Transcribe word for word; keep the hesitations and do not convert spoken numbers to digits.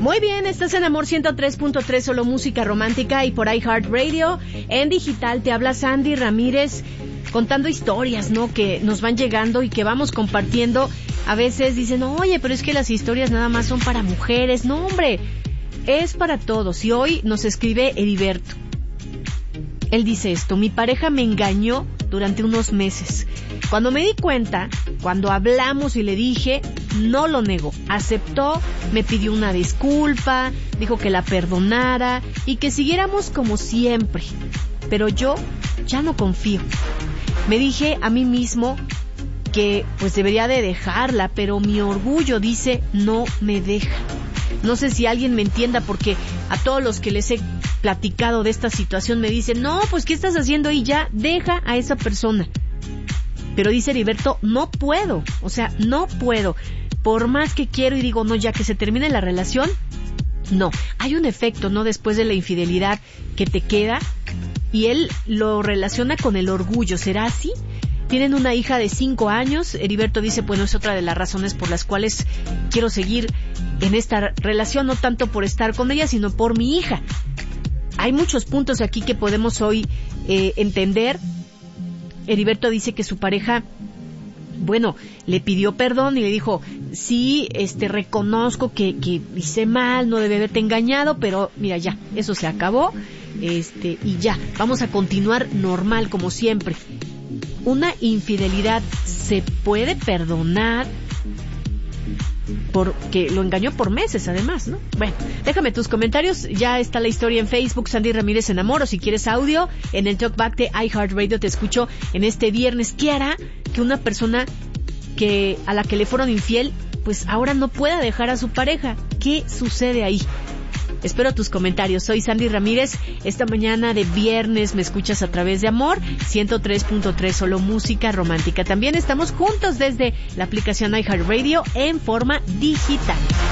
Muy bien, estás en Amor ciento tres punto tres, solo música romántica, y por iHeartRadio. En digital te habla Sandy Ramírez, contando historias, ¿no?, que nos van llegando y que vamos compartiendo. A veces dicen, oye, pero es que las historias nada más son para mujeres. No, hombre, es para todos. Y hoy nos escribe Heriberto. Él dice esto: mi pareja me engañó durante unos meses. Cuando me di cuenta, cuando hablamos y le dije, no lo negó. Aceptó, me pidió una disculpa, dijo que la perdonara y que siguiéramos como siempre. Pero yo ya no confío. Me dije a mí mismo que pues debería de dejarla, pero mi orgullo dice no me deja. No sé si alguien me entienda, porque a todos los que les he platicado de esta situación me dicen, no, pues ¿qué estás haciendo ahí? Ya, deja a esa persona. Pero dice Heriberto, no puedo, o sea, no puedo. Por más que quiero y digo, no, ya que se termine la relación, no. Hay un efecto, ¿no?, después de la infidelidad que te queda, y él lo relaciona con el orgullo. ¿Será así? Tienen una hija de cinco años. Heriberto dice, bueno, es otra de las razones por las cuales quiero seguir en esta relación, no tanto por estar con ella, sino por mi hija. Hay muchos puntos aquí que podemos hoy eh, entender. Heriberto dice que su pareja, bueno, le pidió perdón y le dijo, sí, este, reconozco que, que hice mal, no debe haberte engañado, pero mira, ya, eso se acabó, este, y ya, vamos a continuar normal como siempre. Una infidelidad se puede perdonar, porque lo engañó por meses además, ¿no? Bueno, déjame tus comentarios. Ya está la historia en Facebook, Sandy Ramírez en Amor, o si quieres audio, en el Talkback de iHeartRadio. Te escucho en este viernes. ¿Qué hará que una persona que a la que le fueron infiel, pues ahora no pueda dejar a su pareja? ¿Qué sucede ahí? Espero tus comentarios. Soy Sandy Ramírez. Esta mañana de viernes me escuchas a través de Amor ciento tres punto tres, solo música romántica. También estamos juntos desde la aplicación iHeartRadio en forma digital.